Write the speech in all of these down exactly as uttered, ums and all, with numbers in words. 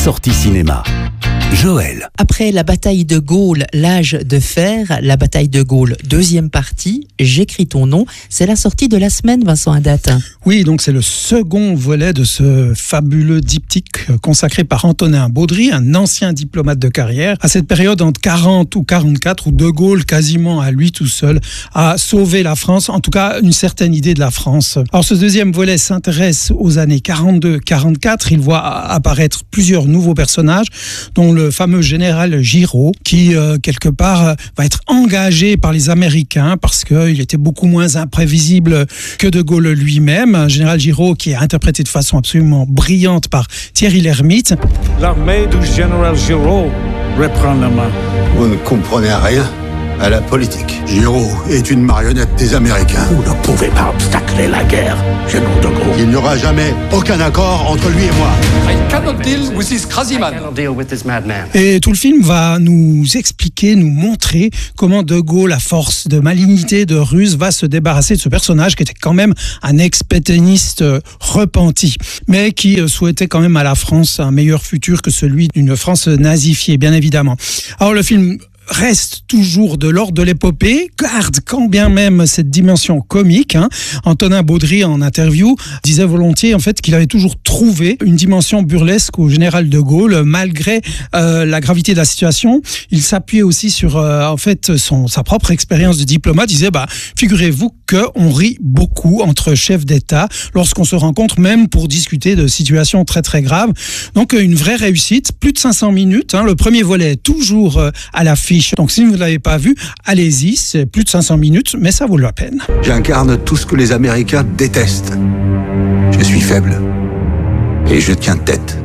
Sortie cinéma. Joël. Après la bataille de Gaulle, l'âge de fer, la bataille de Gaulle, deuxième partie, j'écris ton nom, c'est la sortie de la semaine, Vincent Haddad. Oui, donc c'est le second volet de ce fabuleux diptyque consacré par Antonin Baudry, un ancien diplomate de carrière, à cette période entre quarante ou quarante-quatre où De Gaulle, quasiment à lui tout seul, a sauvé la France, en tout cas une certaine idée de la France. Alors ce deuxième volet s'intéresse aux années quarante-deux quarante-quatre, il voit apparaître plusieurs nouveaux personnages, dont le fameux général Giraud, qui euh, quelque part euh, va être engagé par les Américains parce qu'il était beaucoup moins imprévisible que De Gaulle lui-même. Un général Giraud qui est interprété de façon absolument brillante par Thierry Lhermitte. L'armée du général Giraud reprend la main. Vous ne comprenez rien à la politique. Giraud est une marionnette des Américains. Vous ne pouvez pas obstacler la guerre, général de Gaulle. Il n'y aura jamais aucun accord entre lui et moi. I cannot deal with this crazy man. I cannot deal with this madman. Et tout le film va nous expliquer, nous montrer comment De Gaulle, à force de malignité, de ruse, va se débarrasser de ce personnage qui était quand même un ex-pétainiste repenti, mais qui souhaitait quand même à la France un meilleur futur que celui d'une France nazifiée, bien évidemment. Alors le film reste toujours de l'ordre de l'épopée, garde quand bien même cette dimension comique. Hein. Antonin Baudry, en interview, disait volontiers en fait qu'il avait toujours trouvé une dimension burlesque au général de Gaulle, malgré euh, la gravité de la situation. Il s'appuyait aussi sur euh, en fait son sa propre expérience de diplomate. Il disait bah figurez-vous qu'on rit beaucoup entre chefs d'État lorsqu'on se rencontre, même pour discuter de situations très très graves. Donc une vraie réussite, plus de cinq cents minutes. Hein. Le premier volet est toujours euh, à l'affiche. Donc si vous ne l'avez pas vu, allez-y, c'est plus de cinq cents minutes, mais ça vaut la peine. J'incarne tout ce que les Américains détestent. Je suis faible. Et je tiens tête.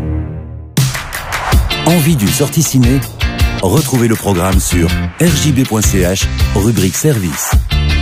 Envie d'une sortie ciné? Retrouvez le programme sur r j b point c h, rubrique service.